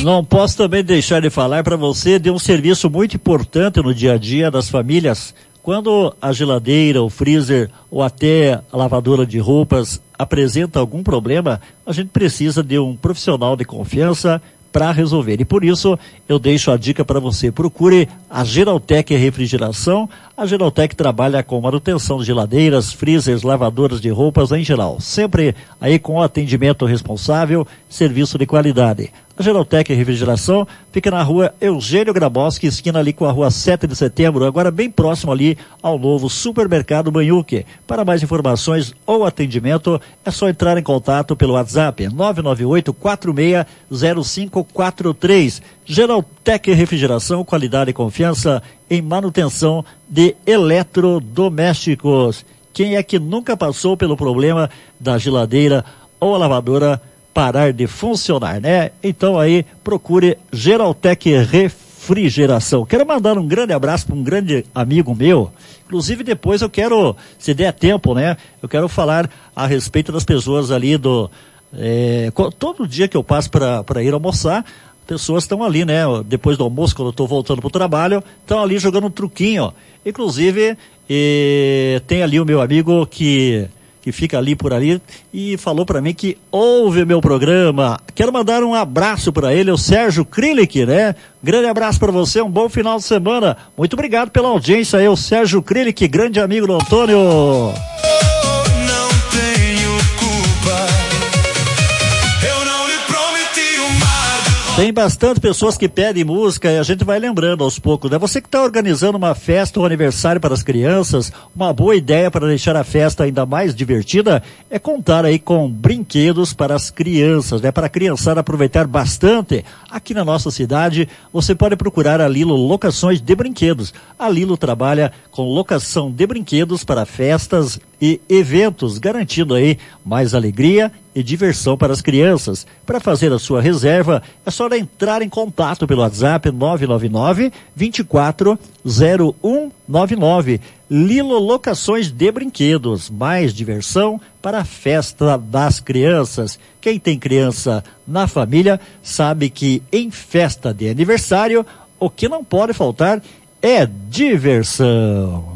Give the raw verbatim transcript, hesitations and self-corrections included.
Não posso também deixar de falar para você de um serviço muito importante no dia a dia das famílias. Quando a geladeira, o freezer ou até a lavadora de roupas apresenta algum problema, a gente precisa de um profissional de confiança para resolver. E por isso eu deixo a dica para você. Procure a Geraltec Refrigeração. A Geraltec trabalha com manutenção de geladeiras, freezers, lavadoras de roupas em geral. Sempre aí com atendimento responsável, serviço de qualidade. A Geraltec Refrigeração fica na rua Eugênio Grabowski, esquina ali com a rua sete de setembro, agora bem próximo ali ao novo supermercado Banhuque. Para mais informações ou atendimento, é só entrar em contato pelo WhatsApp nove nove oito quatro seis zero cinco quatro três. Geraltec Refrigeração, qualidade e confiança em manutenção de eletrodomésticos. Quem é que nunca passou pelo problema da geladeira ou a lavadora parar de funcionar, né? Então aí, procure Geraltec Refrigeração. Quero mandar um grande abraço para um grande amigo meu. Inclusive depois eu quero, se der tempo, né? Eu quero falar a respeito das pessoas ali do... É, todo dia que eu passo para ir almoçar, pessoas estão ali, né? Depois do almoço, quando eu estou voltando para o trabalho, estão ali jogando um truquinho. Inclusive, e, tem ali o meu amigo que... que fica ali por ali, e falou para mim que ouve meu programa. Quero mandar um abraço para ele, o Sérgio Krilic, né? Grande abraço para você, um bom final de semana. Muito obrigado pela audiência aí, o Sérgio Krilic, grande amigo do Antônio. Tem bastante pessoas que pedem música e a gente vai lembrando aos poucos, né? Você que está organizando uma festa ou aniversário para as crianças, uma boa ideia para deixar a festa ainda mais divertida é contar aí com brinquedos para as crianças, né? Para a criançada aproveitar bastante. Aqui na nossa cidade, você pode procurar a Lilo Locações de Brinquedos. A Lilo trabalha com locação de brinquedos para festas e eventos, garantindo aí mais alegria e diversão para as crianças. Para fazer a sua reserva, é só entrar em contato pelo WhatsApp nove nove nove, dois quatro zero um nove nove. Lilo Locações de Brinquedos, mais diversão para a festa das crianças. Quem tem criança na família sabe que em festa de aniversário, o que não pode faltar é diversão.